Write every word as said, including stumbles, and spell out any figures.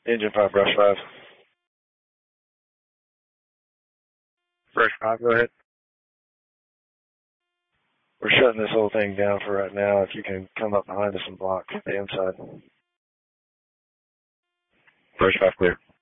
Engine five, brush five. Brush five, go ahead. We're shutting this whole thing down for right now. If you can come up behind us and block the inside. Brush five, clear.